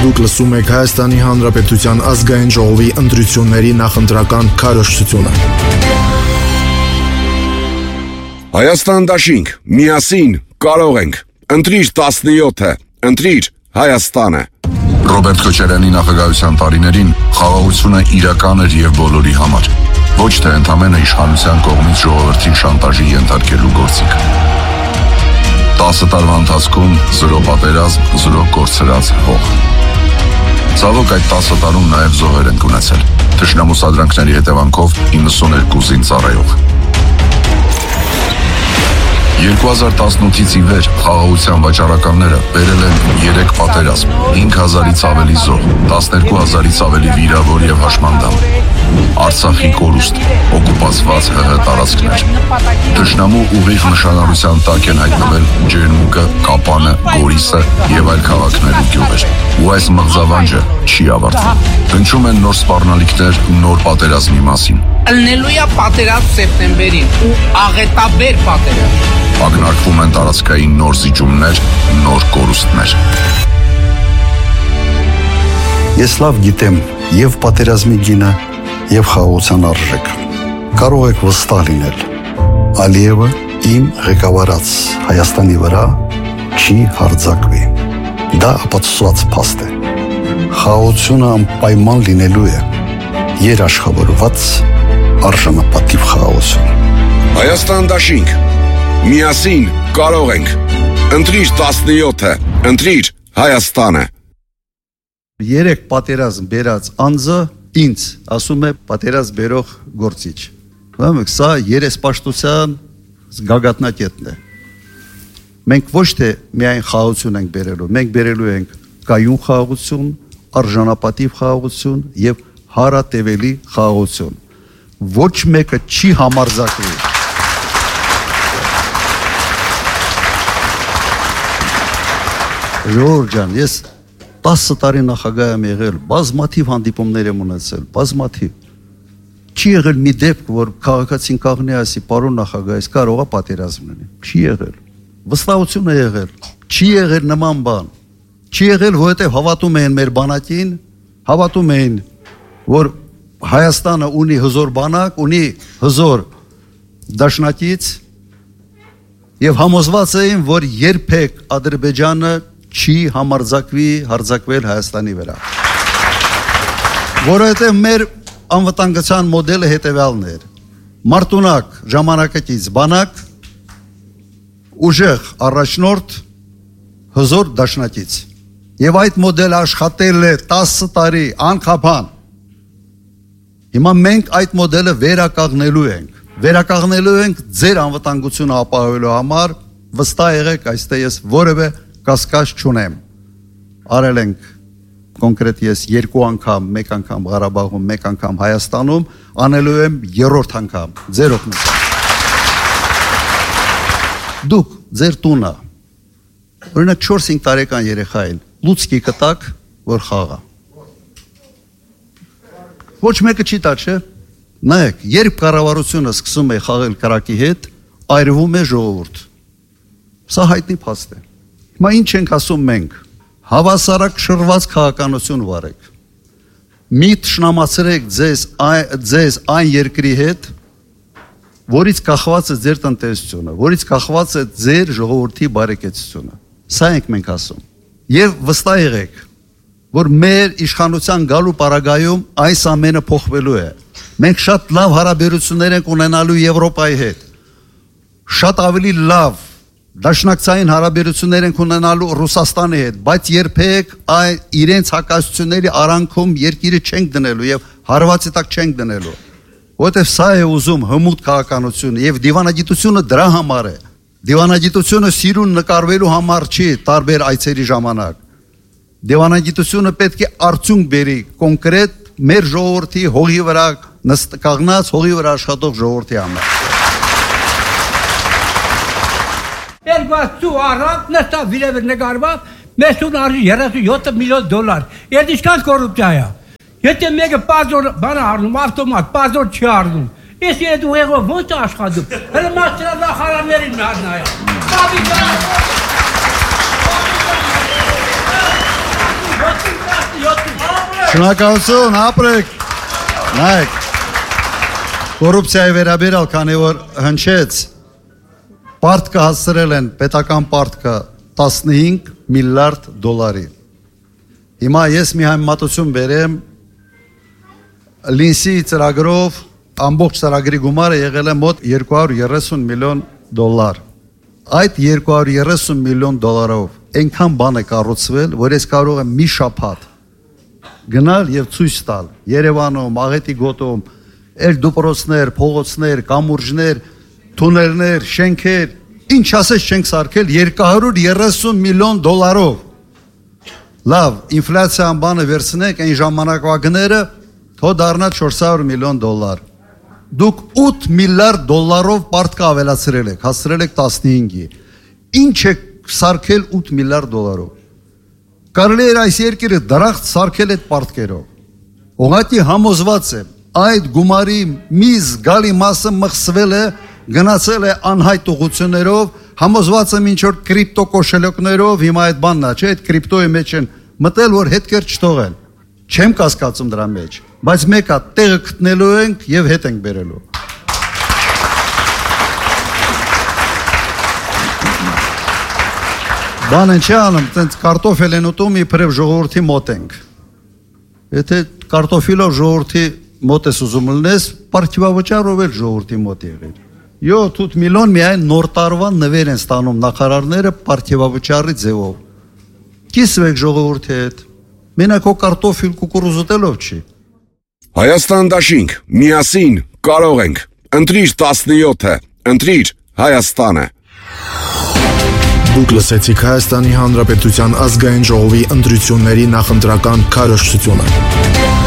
Դուք լսում եք Հայաստանի Հանրապետության ազգային ժողովի ընտրությունների նախընտրական քարոզչությունը։ Հայաստան դաշինք, միասին կարող ենք։ Ընտրիր 17-ը, ընտրիր Հայաստանը։ Ռոբերտ Քոչարյանի նախագահության տարիներին խաղաղությունը իրական էր եւ բոլորի համար։ Ոչ թե ընդամենը իշխանության կողմից ժողովրդին շանտաժի ենթարկելու գործիք։ 10 տարվա ընթացքում 0 պատերազմ, 0 կորցրած հող։ Ցավոք այդ 10 տարում նաև զոհեր են ունեցել։ Թշնամու սադրանքների հետևանքով 92 զինծառայող։ 2018-ից ի վեր խաղաղության վաճառականները բերել են 3 պատերազմ, 5000-ից ավելի զոհ, 12000-ից ավելի վիրավոր եւ հաշմանդամ։ Արցախի կորուստ, օկուպացված ՀՀ տարածքներ։ Թշնամու ուղիղ նշանառության տակ են հայտնվել Ջերմուկը, Կապանը, Գորիսը եւ այլ քաղաքներ ու գյուղեր։ Ու այս մղձավանջը չի ավարտվում։ Հնչում են նոր սպառնալիքներ նոր պատերազմի մասին։ Ելնելու է պատերազմ սեպտեմբերին ու աղետաբեր պատերազմ։ Ակնարկվում են տարածքային նոր զիջումներ, նոր կորուստներ։ Ես լավ գիտեմ եւ պատերազմի գինը, եւ խաղաղության արժեքը։ Կարող եք վստահ լինել, Ալիևը իմ ղեկավարած Հայաստանի վրա չի հարձակվի։ Դա ապացուցված փաստ է։ Խաղաղությունը անպայման լինելու է երաշխավորված արժանապատիվ խաղաղություն։ Հայաստան դաշինք, միասին կարող ենք։ Ընտրիր 17-ը, ընտրիր Հայաստանը։ 3 պատերազմ բերած անձը ինձ ասում է պատերազմ բերող գործիչ։ Ուրեմն սա երեսպաշտության գագաթնակետն է։ Մենք ոչ թե միայն խաղաղություն ենք բերելու, մենք բերելու ենք կայուն խաղաղություն, արժանապատիվ խաղաղություն եւ հարատևելի խաղաղություն։ Ոչ մեկը չի համարձակվի։ Ժողովուրդ ջան, ես 10 տարի նախագահ եմ եղել, բազմաթիվ հանդիպումներ եմ ունեցել, բազմաթիվ։ Չի եղել մի դեպք, որ քաղաքացին կաղնի ասի, պարոն նախագահ, այս կարող է պատերազմ լինի։ Չի եղել։ Վստահություն է եղել։ Չի եղել նման բան։ Չի եղել, որովհետև հավատում էին մեր բանակին, հավատում էին, որ Հայաստանը ունի հզոր բանակ, ունի հզոր դաշնակից եւ համոզված էին, որ երբեք Ադրբեջանը չի հարձակվել Հայաստանի վրա։ Որովհետև մեր անվտանգության մոդելը հետևյալն էր. մարտունակ ժամանակակից բանակ, ուժեղ առաջնորդ, հզոր դաշնակից։ Եվ այդ մոդելը աշխատել է 10 տարի անխափան։ Հիմա մենք այդ մոդելը վերականգնելու ենք ձեր անվտանգությունը ապահովելու համար, վստահ եղեք, այստեղ ես որևէ կասկած չունեմ։ Արել ենք կոնկրետ ես 2 անգամ, 1 անգամ Ղարաբաղում, 1 անգամ Հայաստանում, անելու եմ 3-րդ անգամ, ձեր օգնությամբ։ Դուք ձեր տունը, օրինակ 4-5 տարեկան երեխային, լուցկի կտակ, որ խաղա։ Ոչ մեկը չի տա, չէ։ Նայեք, երբ կառավարությունը սկսում է խաղալ կրակի հետ, այրվում է ժողովուրդ։ Սա հայտնի փաստ է։ Հիմա ինչ ենք ասում մենք, հավասարակշռված քաղաքականություն վարեք, մի թշնամացրեք ձեզ այն երկրի հետ, որից կախված է ձեր տնտեսությունը, որից կախված է ձեր ժողովրդի բարեկեցությունը, սա ենք մենք ասում, և վստահ եղեք, որ մեր իշխանության գալու պարագայում այս ամենը փոխվելու է, մենք շատ լավ հարաբերություններ ենք ունենալու Եվրոպայի հետ, շատ ավելի լավ դաշնակցային հարաբերություններ ենք ունենալու Ռուսաստանի հետ, բայց երբեք իրենց հակասությունների արանքում երկիրը չենք դնելու եւ հարվածի տակ չենք դնելու։ Որտեւ սա է ուզում հմուտ քաղաքականությունը եւ դիվանագիտությունը դրա համար է։ Դիվանագիտությունը սիրուն նկարվելու համար չի տարբեր այցերի ժամանակ։ Դիվանագիտությունը պետք է արդյունք բերի կոնկրետ մեր ժողովրդի հողի վրա կանգնած հողի վրա աշխատող ժողովրդի համար։ Երկու առանց նստա վիրևեր նկարված, մեզ տուն արժի 37 միլիոն դոլար։ Այդ ինչքան կոռուպցիա է։ Եթե մեկը պազոր բան առնում, ավտոմատ, պազոր չի առնում։ Ես այդ ուղեղով ո՞նց աշխատում։ Հələ մասնա նախարարներին նայա։ Բաբի Շնորհակալություն, ապրեք։ Նայեք։ Կոռուպցիայի վերաբերյալ, քանի որ հնչեց, պարտքը հասցրել են պետական պարտքը 15 միլիարդ դոլարի։ Հիմա ես մի համեմատություն բերեմ, Լինսի ծրագրով ամբողջ ծրագրի գումարը եղել է մոտ 230 միլիոն դոլար։ Այդ 230 միլիոն դոլարով այնքան բան է կառուցվել, որ ես կարող եմ մի շաբաթ գնալ եւ ցույց տալ Երևանում, Աղետի գոտում, այլ դուպրոցներ, փողոցներ, կամուրջներ, թունելներ, շենքեր, ինչ ասես չենք սարքել 230 միլիոն դոլարով։ Լավ, ինֆլյացիան բանը վերցնենք, այն ժամանակվա գները թո դառնա 400 միլիոն դոլար։ Դուք 8 միլիարդ դոլարով պարտք ավելացրել եք, հասցրել եք 15-ի։ Ինչ եք սարքել 8 միլիարդ դոլարով։ Կարելի էր այս երկիրը դրախտ սարքել այդ պարտքերով։ Ուղղակի համոզված եմ, այդ գումարի մի զգալի մասը մխսվել է, գնացել է անհայտ ուղղություններով, համոզված եմ ինչ որ կրիպտո կոշելյակներով, հիմա այդ բանն է, չէ, այդ կրիպտոյի մեջ են մտել, որ հետքեր չթողեն։ Չեմ կասկածում դրա մեջ, բայց մեկը տեղը գտնելու ենք եւ հետ ենք բերելու։ Բանը չի անում, տենց կարտոֆել են ուտում, իբրև ժողովրդի մոտ ենք։ Եթե կարտոֆիլով ժողովրդի մոտ ես ուզում լնես, պարտիվավճարով էլ ժողովրդի մոտ եղել։ 7-8 միլիոն միայն նոր տարվա նվեր են ստանում նախարարները պարտիվավճարի ձևով։ Կիսվեք ժողովրդի հետ։ Մենակ հո կարտոֆիլ կուկուռուզ ուտելով չի։ Հայաստան դաշինք, միասին կարող ենք։ Ընտրիր 17-ը, ընտրիր Հայաստանը։ Դուք լսեցիք Հայաստանի Հանրապետության ազգային ժողովի ընտրությունների նախընտրական քարոզչությունը։